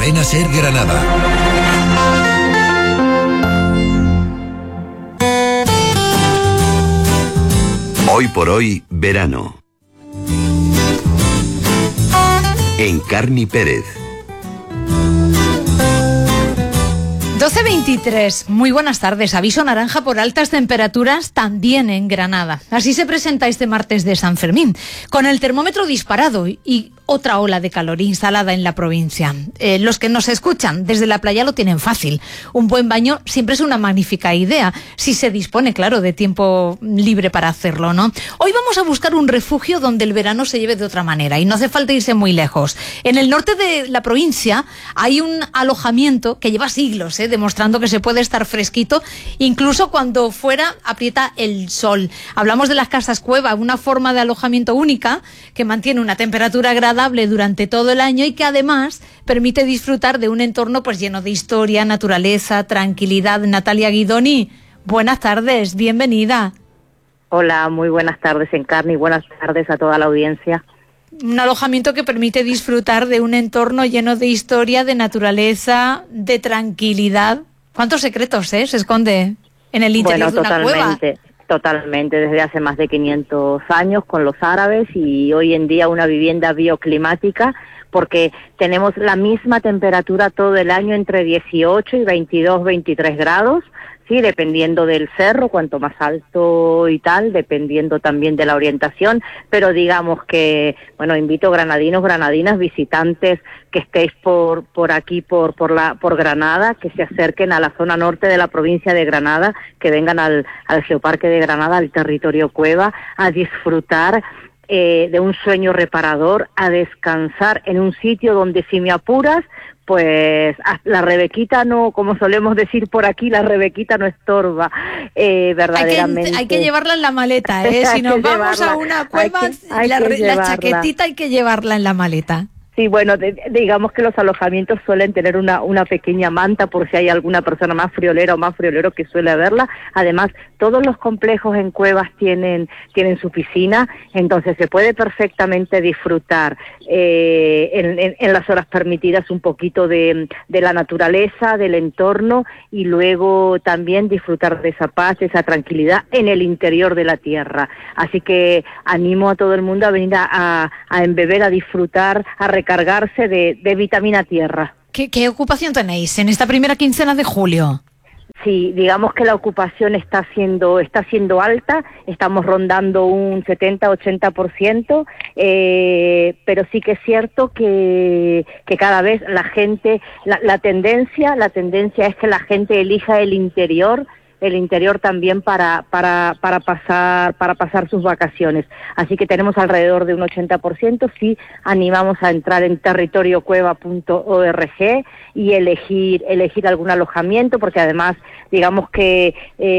Cadena SER Granada. Hoy por hoy, verano. Encarni Pérez. 12:23, muy buenas tardes. Aviso naranja por altas temperaturas también en Granada. Así se presenta este martes de San Fermín, con el termómetro disparado y otra ola de calor instalada en la provincia. Los que nos escuchan desde la playa lo tienen fácil. Un buen baño siempre es una magnífica idea, si se dispone, claro, de tiempo libre para hacerlo, ¿no? Hoy vamos a buscar un refugio donde el verano se lleve de otra manera y no hace falta irse muy lejos. En el norte de la provincia hay un alojamiento que lleva siglos, demostrando que se puede estar fresquito incluso cuando fuera aprieta el sol. Hablamos de las casas cueva, una forma de alojamiento única que mantiene una temperatura agradable durante todo el año y que además permite disfrutar de un entorno pues lleno de historia, naturaleza, tranquilidad. Natalia Guidoni, buenas tardes, bienvenida. Hola, muy buenas tardes, Encarni, buenas tardes a toda la audiencia. Un alojamiento que permite disfrutar de un entorno lleno de historia, de naturaleza, de tranquilidad. ¿Cuántos secretos se esconde en el interior de una cueva? Totalmente, desde hace más de 500 años con los árabes y hoy en día una vivienda bioclimática porque tenemos la misma temperatura todo el año entre 18 y 22, 23 grados. Sí, dependiendo del cerro, cuanto más alto y tal, dependiendo también de la orientación, pero digamos que, bueno, invito granadinos, granadinas, visitantes que estéis por aquí, por Granada, que se acerquen a la zona norte de la provincia de Granada, que vengan al Geoparque de Granada, al territorio cueva, a disfrutar de un sueño reparador, a descansar en un sitio donde, si me apuras, pues la rebequita no, como solemos decir por aquí, la rebequita no estorba, verdaderamente. Hay que llevarla en la maleta, si nos vamos a una cueva, la chaquetita hay que llevarla en la maleta. Sí, bueno, digamos que los alojamientos suelen tener una pequeña manta por si hay alguna persona más friolera o más friolero que suele haberla. Además, todos los complejos en cuevas tienen su piscina, entonces se puede perfectamente disfrutar en las horas permitidas un poquito de la naturaleza, del entorno y luego también disfrutar de esa paz, de esa tranquilidad en el interior de la tierra. Así que animo a todo el mundo a venir a embeber, a disfrutar, a recargarse de vitamina tierra. ¿Qué ocupación tenéis en esta primera quincena de julio? Sí, digamos que la ocupación está siendo alta, estamos rondando un 70-80%, pero sí que es cierto que cada vez la gente, la tendencia es que la gente elija el interior también para pasar sus vacaciones. Así que tenemos alrededor de un 80%, sí animamos a entrar en territoriocueva.org y elegir algún alojamiento, porque además digamos que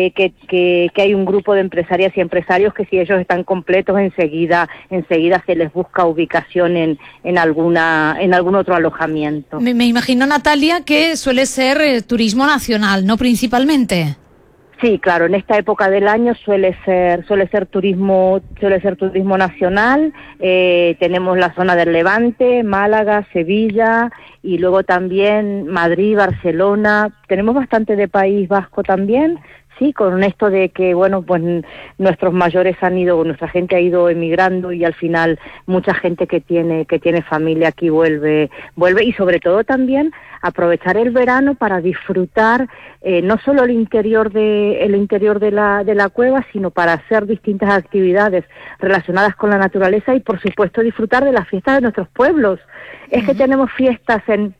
hay un grupo de empresarias y empresarios que si ellos están completos enseguida se les busca ubicación en algún otro alojamiento. Me imagino, Natalia, que suele ser turismo nacional, ¿no? Principalmente. Sí, claro, en esta época del año suele ser turismo nacional. Tenemos la zona del Levante, Málaga, Sevilla y luego también Madrid, Barcelona. Tenemos bastante de País Vasco también. Sí, con esto de que, bueno, pues nuestros mayores nuestra gente ha ido emigrando y al final mucha gente que tiene familia aquí vuelve y sobre todo también aprovechar el verano para disfrutar no solo el interior de la cueva, sino para hacer distintas actividades relacionadas con la naturaleza y por supuesto disfrutar de las fiestas de nuestros pueblos. Es que tenemos fiestas en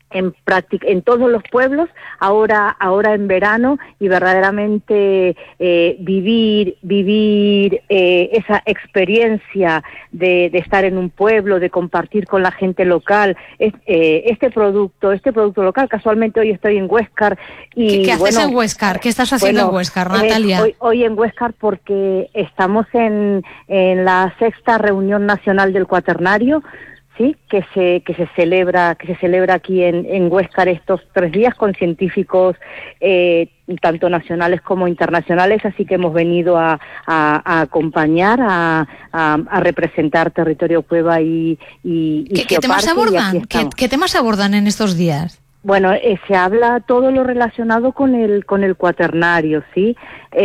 todos los pueblos, ahora en verano, y verdaderamente vivir esa experiencia de estar en un pueblo, de compartir con la gente local, este producto local. Casualmente hoy estoy en Huéscar. Y ¿Qué haces en Huéscar? ¿Qué estás haciendo en Huéscar, Natalia? Hoy en Huéscar porque estamos en la 6ª reunión nacional del Cuaternario. ¿sí? que se celebra aquí en Huéscar estos 3 días con científicos tanto nacionales como internacionales, así que hemos venido a acompañar, a representar Territorio Cueva y ¿Qué temas abordan? ¿Qué temas abordan en estos días? Bueno, se habla todo lo relacionado con el cuaternario, ¿sí?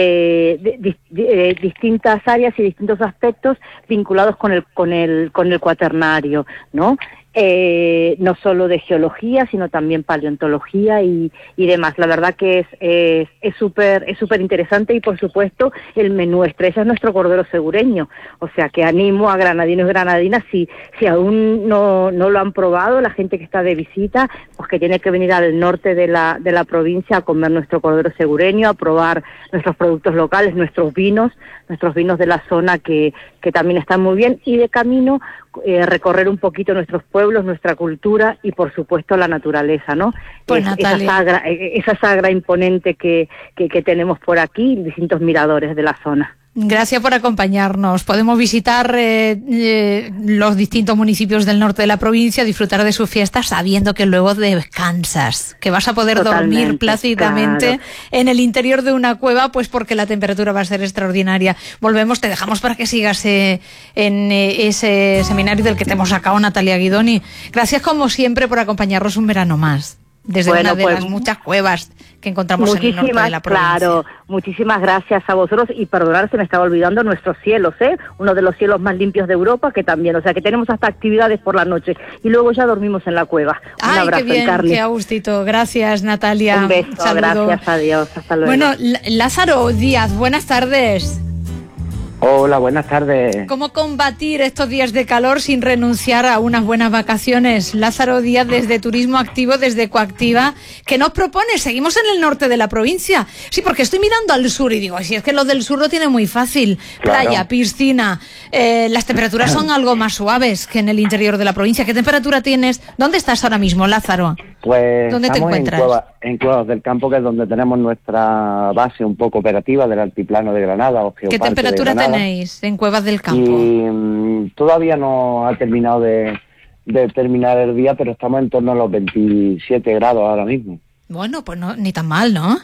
Distintas áreas y distintos aspectos vinculados con el cuaternario, ¿no? No solo de geología, sino también paleontología y demás. La verdad que es súper interesante y, por supuesto, el menú estrella es nuestro cordero segureño. O sea, que animo a granadinos y granadinas, si aún no lo han probado, la gente que está de visita, pues que tiene que venir al norte de la provincia a comer nuestro cordero segureño, a probar nuestros productos locales, nuestros vinos de la zona que también están muy bien, y de camino recorrer un poquito nuestros pueblos, nuestra cultura y, por supuesto, la naturaleza, ¿no? Pues, Natalia, esa sagra imponente que tenemos por aquí, distintos miradores de la zona. Gracias por acompañarnos. Podemos visitar los distintos municipios del norte de la provincia, disfrutar de sus fiestas, sabiendo que luego descansas, que vas a poder dormir plácidamente en el interior de una cueva, pues porque la temperatura va a ser extraordinaria. Volvemos, te dejamos para que sigas en ese seminario del que te hemos sacado, Natalia Guidoni. Gracias, como siempre, por acompañarnos un verano más, desde una de las muchas cuevas que encontramos en el norte de la provincia. Claro, muchísimas gracias a vosotros, y perdonad, se me estaba olvidando nuestros cielos, uno de los cielos más limpios de Europa, que también, o sea, que tenemos hasta actividades por la noche y luego ya dormimos en la cueva. Un abrazo, qué bien, Encarni. qué a gustito. Gracias, Natalia. Un beso, saludo. Gracias, adiós, hasta luego. Bueno, Lázaro Díaz, buenas tardes. Hola, buenas tardes. ¿Cómo combatir estos días de calor sin renunciar a unas buenas vacaciones? Lázaro Díaz, desde Turismo Activo, desde Coactiva. ¿Qué nos propone? Seguimos en el norte de la provincia. Sí, porque estoy mirando al sur y digo, si es que los del sur lo tienen muy fácil. Claro. Playa, piscina. Las temperaturas son algo más suaves que en el interior de la provincia. ¿Qué temperatura tienes? ¿Dónde estás ahora mismo, Lázaro? Pues ¿Dónde te encuentras? En Cuevas del Campo, que es donde tenemos nuestra base un poco operativa del altiplano de Granada. O ¿Qué temperatura tenéis en Cuevas del Campo? Y todavía no ha terminado de terminar el día, pero estamos en torno a los 27 grados ahora mismo. Bueno, pues no, ni tan mal, ¿no?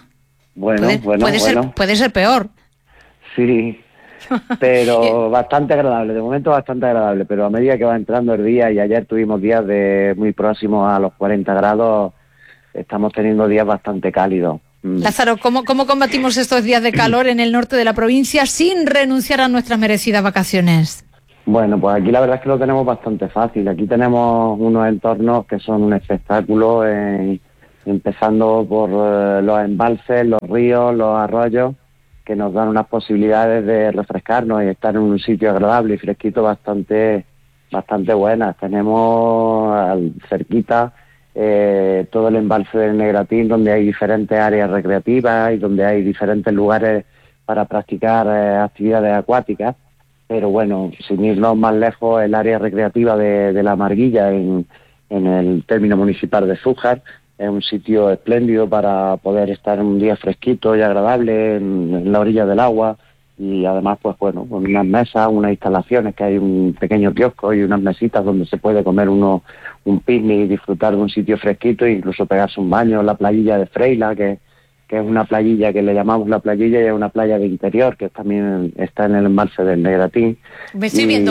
Puede ser peor. Sí, pero bastante agradable, de momento bastante agradable, pero a medida que va entrando el día, y ayer tuvimos días muy próximos a los 40 grados, estamos teniendo días bastante cálidos. Lázaro, ¿cómo combatimos estos días de calor en el norte de la provincia sin renunciar a nuestras merecidas vacaciones? Bueno, pues aquí la verdad es que lo tenemos bastante fácil. Aquí tenemos unos entornos que son un espectáculo, empezando por los embalses, los ríos, los arroyos, que nos dan unas posibilidades de refrescarnos y estar en un sitio agradable y fresquito bastante buenas. Tenemos cerquita todo el embalse del Negratín, donde hay diferentes áreas recreativas y donde hay diferentes lugares para practicar actividades acuáticas. Pero bueno, sin irnos más lejos, el área recreativa de La Marguilla, en el término municipal de Zújar, es un sitio espléndido para poder estar un día fresquito y agradable en la orilla del agua, y además, pues bueno, con unas mesas, unas instalaciones, que hay un pequeño kiosco y unas mesitas donde se puede comer un picnic y disfrutar de un sitio fresquito e incluso pegarse un baño. La playilla de Freila, que es una playilla que le llamamos la playilla, y es una playa de interior que también está en el embalse del Negratín. Me estoy viendo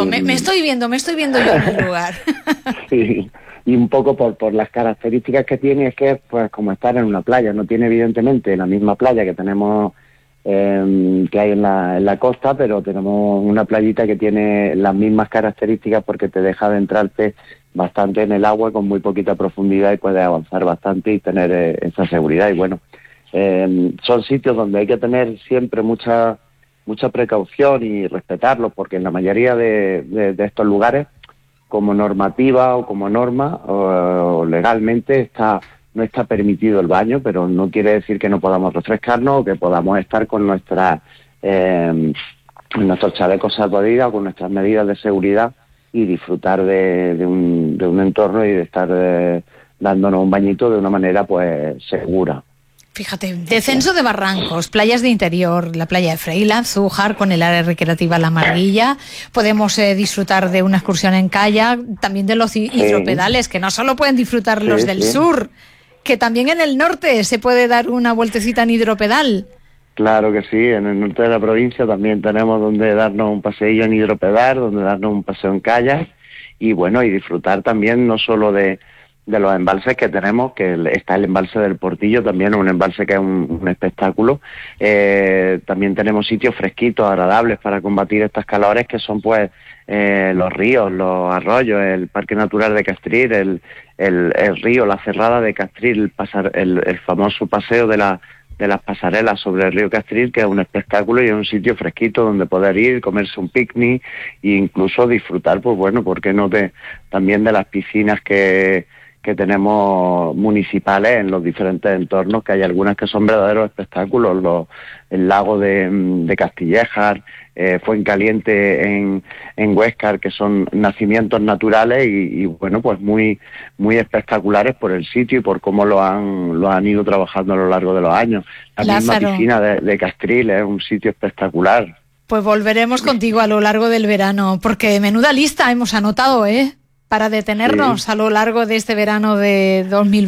yo en el lugar. Sí. Y un poco por las características que tiene, es que es pues como estar en una playa. No tiene evidentemente la misma playa que tenemos, que hay en la costa, pero tenemos una playita que tiene las mismas características, porque te deja adentrarte bastante en el agua con muy poquita profundidad y puedes avanzar bastante y tener esa seguridad. Y bueno, son sitios donde hay que tener siempre mucha precaución y respetarlos, porque en la mayoría de estos lugares, como normativa o como norma o legalmente, no está permitido el baño, pero no quiere decir que no podamos refrescarnos o que podamos estar con nuestros chalecos salvavidas o con nuestras medidas de seguridad y disfrutar de un entorno y de estar dándonos un bañito de una manera pues segura. Fíjate, descenso de barrancos, playas de interior, la playa de Freila, Zújar, con el área recreativa La Marguilla. Podemos disfrutar de una excursión en kayak, también de los hidropedales, que no solo pueden disfrutar los del sur, que también en el norte se puede dar una vueltecita en hidropedal. Claro que sí, en el norte de la provincia también tenemos donde darnos un paseillo en hidropedal, donde darnos un paseo en kayak y bueno, y disfrutar también no solo de los embalses que tenemos, que está el embalse del Portillo, también un embalse que es un espectáculo. También tenemos sitios fresquitos, agradables para combatir estas calores, que son pues los ríos, los arroyos, el Parque Natural de Castril, el río, la Cerrada de Castril, el famoso paseo de las pasarelas sobre el río Castril, que es un espectáculo y es un sitio fresquito donde poder ir, comerse un picnic e incluso disfrutar, pues bueno, ¿por qué no también de las piscinas que tenemos municipales en los diferentes entornos, que hay algunas que son verdaderos espectáculos, el lago de Castillejar, Fuencaliente en Huéscar, que son nacimientos naturales y bueno, pues muy muy espectaculares por el sitio y por cómo lo han ido trabajando a lo largo de los años. La misma piscina de Castril es un sitio espectacular. Pues volveremos contigo a lo largo del verano, porque menuda lista hemos anotado, para detenernos a lo largo de este verano de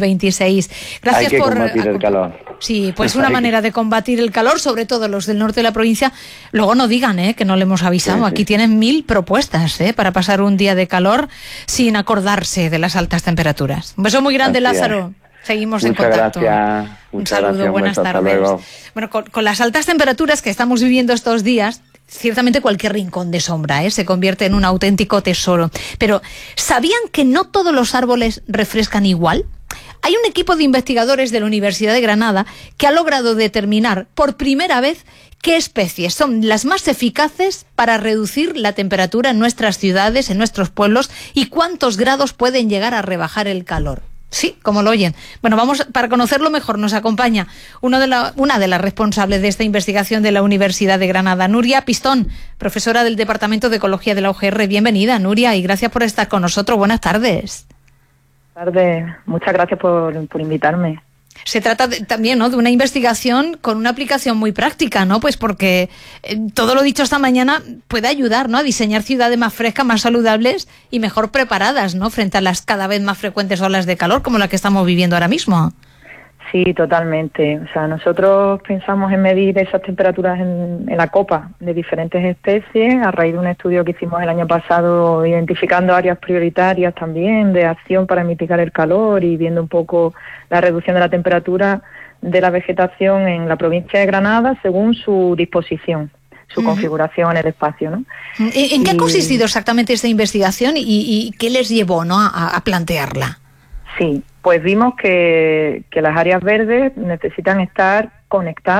2026. Gracias por combatir el calor. Sí, pues una manera de combatir el calor, sobre todo los del norte de la provincia. Luego no digan que no le hemos avisado. Aquí tienen 1000 propuestas para pasar un día de calor sin acordarse de las altas temperaturas. Un beso muy grande, Lázaro. Seguimos en contacto. Gracias. Un saludo, buenas tardes. Bueno, con las altas temperaturas que estamos viviendo estos días, ciertamente cualquier rincón de sombra se convierte en un auténtico tesoro. Pero, ¿sabían que no todos los árboles refrescan igual? Hay un equipo de investigadores de la Universidad de Granada que ha logrado determinar por primera vez qué especies son las más eficaces para reducir la temperatura en nuestras ciudades, en nuestros pueblos, y cuántos grados pueden llegar a rebajar el calor. Sí, como lo oyen. Bueno, para conocerlo mejor nos acompaña una de las responsables de esta investigación de la Universidad de Granada, Nuria Pistón, profesora del Departamento de Ecología de la UGR. Bienvenida, Nuria, y gracias por estar con nosotros. Buenas tardes. Buenas tardes. Muchas gracias por invitarme. Se trata también, ¿no?, de una investigación con una aplicación muy práctica, ¿no? Pues porque todo lo dicho esta mañana puede ayudar, ¿no?, a diseñar ciudades más frescas, más saludables y mejor preparadas, ¿no?, frente a las cada vez más frecuentes olas de calor como la que estamos viviendo ahora mismo. Sí, totalmente. O sea, nosotros pensamos en medir esas temperaturas en la copa de diferentes especies a raíz de un estudio que hicimos el año pasado identificando áreas prioritarias también de acción para mitigar el calor y viendo un poco la reducción de la temperatura de la vegetación en la provincia de Granada según su disposición, su configuración en el espacio, ¿no? ¿En qué ha consistido exactamente esta investigación y qué les llevó, ¿no?, a plantearla? Sí, pues vimos que las áreas verdes necesitan estar conectadas